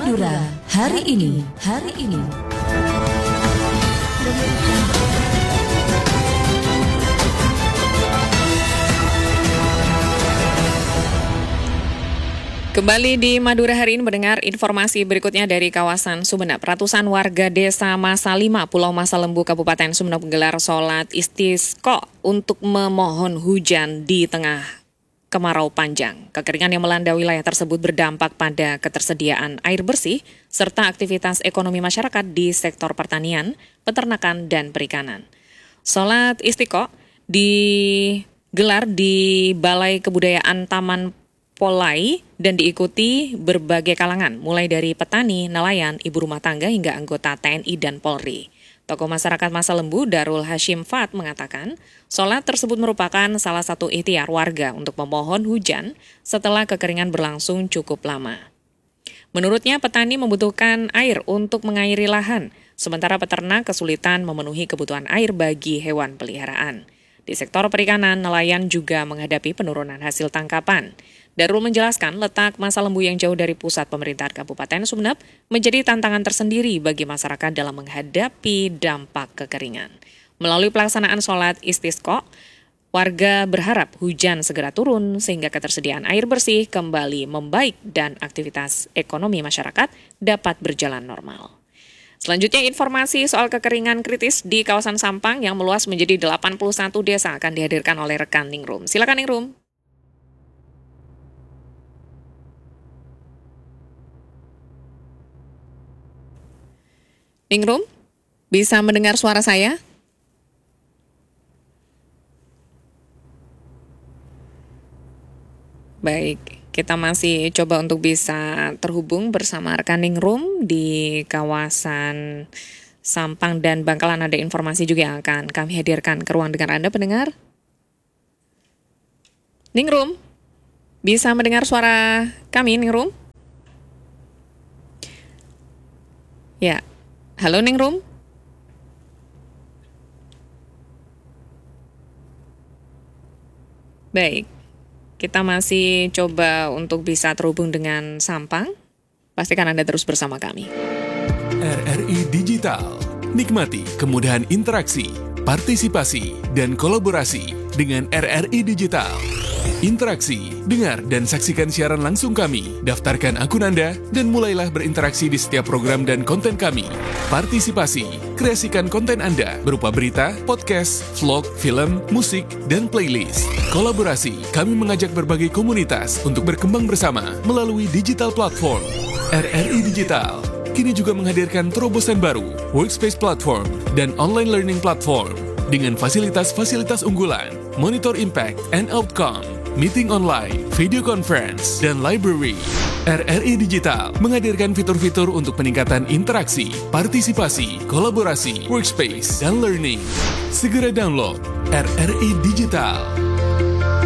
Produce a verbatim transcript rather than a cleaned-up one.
Madura hari ini, hari ini. Kembali di Madura hari ini mendengar informasi berikutnya dari kawasan Sumeneb. Ratusan warga desa Masa lima, Pulau Masa Lembu, Kabupaten Sumeneb menggelar sholat istisqa untuk memohon hujan di tengah kemarau panjang. Kekeringan yang melanda wilayah tersebut berdampak pada ketersediaan air bersih serta aktivitas ekonomi masyarakat di sektor pertanian, peternakan, dan perikanan. Sholat istisqa digelar di Balai Kebudayaan Taman Polai dan diikuti berbagai kalangan, mulai dari petani, nelayan, ibu rumah tangga hingga anggota T N I dan Polri. Tokoh masyarakat Masa Lembu, Darul Hashim Fat, mengatakan, sholat tersebut merupakan salah satu ikhtiar warga untuk memohon hujan setelah kekeringan berlangsung cukup lama. Menurutnya, petani membutuhkan air untuk mengairi lahan, sementara peternak kesulitan memenuhi kebutuhan air bagi hewan peliharaan. Di sektor perikanan, nelayan juga menghadapi penurunan hasil tangkapan. Darul menjelaskan letak Masa Lembu yang jauh dari pusat pemerintahan Kabupaten Sumeneb menjadi tantangan tersendiri bagi masyarakat dalam menghadapi dampak kekeringan. Melalui pelaksanaan sholat istisqa, warga berharap hujan segera turun sehingga ketersediaan air bersih kembali membaik dan aktivitas ekonomi masyarakat dapat berjalan normal. Selanjutnya, informasi soal kekeringan kritis di kawasan Sampang yang meluas menjadi delapan puluh satu desa akan dihadirkan oleh rekan Ningrum. Silakan Ningrum. Ningrum, bisa mendengar suara saya? Baik, kita masih coba untuk bisa terhubung bersama rekan Ningrum di kawasan Sampang dan Bangkalan. Ada informasi juga yang akan kami hadirkan ke ruang dengar Anda, pendengar. Ningrum, bisa mendengar suara kami, Ningrum? Ya. Halo Ningrum. Baik, kita masih coba untuk bisa terhubung dengan Sampang. Pastikan Anda terus bersama kami. R R I Digital. Nikmati kemudahan interaksi, partisipasi, dan kolaborasi dengan R R I Digital. Interaksi, dengar, dan saksikan siaran langsung kami. Daftarkan akun Anda dan mulailah berinteraksi di setiap program dan konten kami. Partisipasi, kreasikan konten Anda berupa berita, podcast, vlog, film, musik, dan playlist. Kolaborasi, kami mengajak berbagai komunitas untuk berkembang bersama melalui digital platform. R R I Digital kini juga menghadirkan terobosan baru, workspace platform, dan online learning platform dengan fasilitas-fasilitas unggulan, monitor impact and outcome, meeting online, video conference, dan library. R R I Digital menghadirkan fitur-fitur untuk peningkatan interaksi, partisipasi, kolaborasi, workspace, dan learning. Segera download R R I Digital.